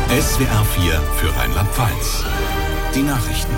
SWR 4 für Rheinland-Pfalz. Die Nachrichten.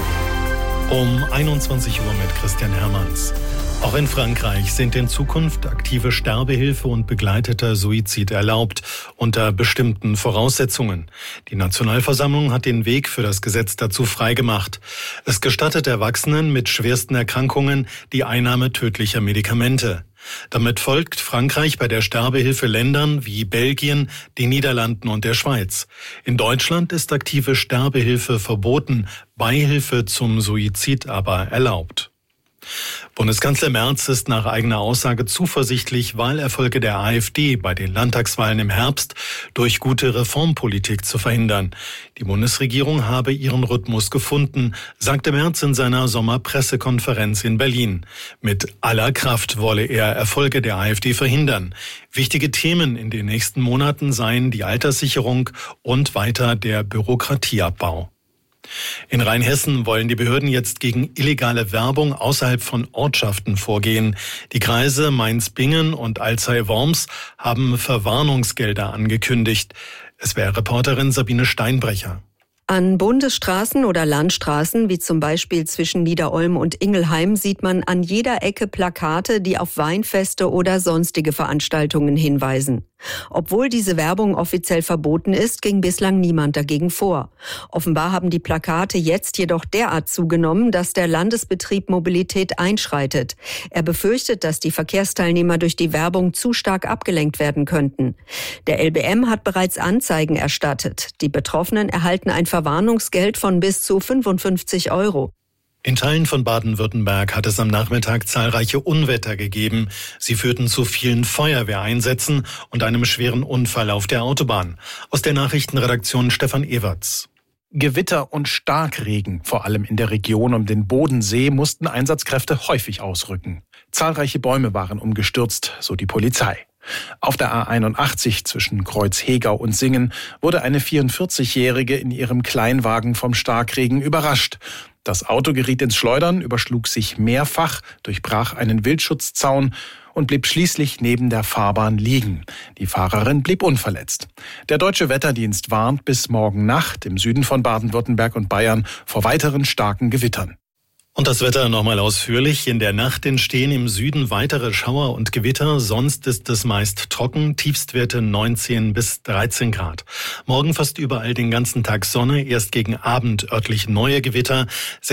Um 21 Uhr mit Christian Hermanns. Auch in Frankreich sind in Zukunft aktive Sterbehilfe und begleiteter Suizid erlaubt, unter bestimmten Voraussetzungen. Die Nationalversammlung hat den Weg für das Gesetz dazu freigemacht. Es gestattet Erwachsenen mit schwersten Erkrankungen die Einnahme tödlicher Medikamente. Damit folgt Frankreich bei der Sterbehilfe Ländern wie Belgien, den Niederlanden und der Schweiz. In Deutschland ist aktive Sterbehilfe verboten, Beihilfe zum Suizid aber erlaubt. Bundeskanzler Merz ist nach eigener Aussage zuversichtlich, Wahlerfolge der AfD bei den Landtagswahlen im Herbst durch gute Reformpolitik zu verhindern. Die Bundesregierung habe ihren Rhythmus gefunden, sagte Merz in seiner Sommerpressekonferenz in Berlin. Mit aller Kraft wolle er Erfolge der AfD verhindern. Wichtige Themen in den nächsten Monaten seien die Alterssicherung und weiter der Bürokratieabbau. In Rheinhessen wollen die Behörden jetzt gegen illegale Werbung außerhalb von Ortschaften vorgehen. Die Kreise Mainz-Bingen und Alzey-Worms haben Verwarnungsgelder angekündigt. SWR-Reporterin Sabine Steinbrecher. An Bundesstraßen oder Landstraßen, wie zum Beispiel zwischen Niederolm und Ingelheim, sieht man an jeder Ecke Plakate, die auf Weinfeste oder sonstige Veranstaltungen hinweisen. Obwohl diese Werbung offiziell verboten ist, ging bislang niemand dagegen vor. Offenbar haben die Plakate jetzt jedoch derart zugenommen, dass der Landesbetrieb Mobilität einschreitet. Er befürchtet, dass die Verkehrsteilnehmer durch die Werbung zu stark abgelenkt werden könnten. Der LBM hat bereits Anzeigen erstattet. Die Betroffenen erhalten ein Verwarnungsgeld von bis zu 55 €. In Teilen von Baden-Württemberg hat es am Nachmittag zahlreiche Unwetter gegeben. Sie führten zu vielen Feuerwehreinsätzen und einem schweren Unfall auf der Autobahn. Aus der Nachrichtenredaktion Stefan Ewerts. Gewitter und Starkregen, vor allem in der Region um den Bodensee, mussten Einsatzkräfte häufig ausrücken. Zahlreiche Bäume waren umgestürzt, so die Polizei. Auf der A81 zwischen Kreuz-Hegau und Singen wurde eine 44-Jährige in ihrem Kleinwagen vom Starkregen überrascht. Das Auto geriet ins Schleudern, überschlug sich mehrfach, durchbrach einen Wildschutzzaun und blieb schließlich neben der Fahrbahn liegen. Die Fahrerin blieb unverletzt. Der Deutsche Wetterdienst warnt bis morgen Nacht im Süden von Baden-Württemberg und Bayern vor weiteren starken Gewittern. Und das Wetter nochmal ausführlich. In der Nacht entstehen im Süden weitere Schauer und Gewitter. Sonst ist es meist trocken. Tiefstwerte 19 bis 13 Grad. Morgen fast überall den ganzen Tag Sonne. Erst gegen Abend örtlich neue Gewitter.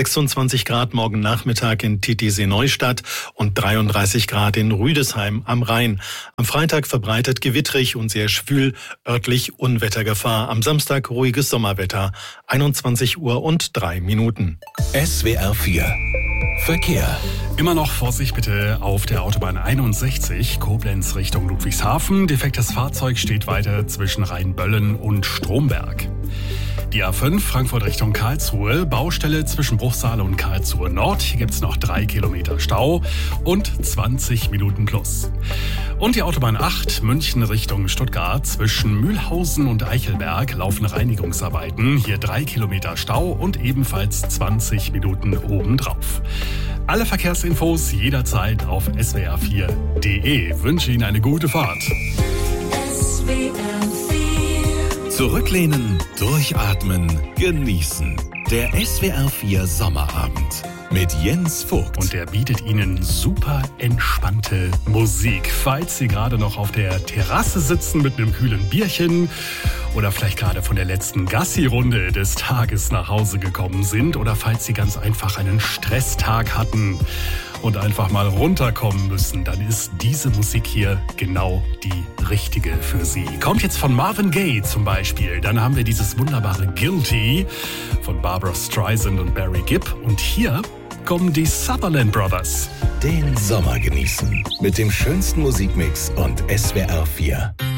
26 Grad morgen Nachmittag in Titisee-Neustadt und 33 Grad in Rüdesheim am Rhein. Am Freitag verbreitet gewittrig und sehr schwül. Örtlich Unwettergefahr. Am Samstag ruhiges Sommerwetter. 21 Uhr und 3 Minuten. SWR 4 Verkehr. Immer noch Vorsicht bitte auf der Autobahn 61, Koblenz Richtung Ludwigshafen. Defektes Fahrzeug steht weiter zwischen Rheinböllen und Stromberg. Die A5 Frankfurt Richtung Karlsruhe, Baustelle zwischen Bruchsal und Karlsruhe Nord. Hier gibt's noch 3 Kilometer Stau und 20 Minuten plus. Und die Autobahn 8 München Richtung Stuttgart, zwischen Mühlhausen und Eichelberg laufen Reinigungsarbeiten. Hier 3 Kilometer Stau und ebenfalls 20 Minuten obendrauf. Alle Verkehrsinfos jederzeit auf swr4.de. Wünsche Ihnen eine gute Fahrt. Zurücklehnen, durchatmen, genießen. Der SWR 4 Sommerabend mit Jens Vogt. Und der bietet Ihnen super entspannte Musik. Falls Sie gerade noch auf der Terrasse sitzen mit einem kühlen Bierchen oder vielleicht gerade von der letzten Gassi-Runde des Tages nach Hause gekommen sind oder falls Sie ganz einfach einen Stresstag hatten und einfach mal runterkommen müssen, dann ist diese Musik hier genau die richtige für Sie. Kommt jetzt von Marvin Gaye zum Beispiel. Dann haben wir dieses wunderbare Guilty von Barbra Streisand und Barry Gibb. Und hier kommen die Sutherland Brothers. Den Sommer genießen mit dem schönsten Musikmix und SWR 4.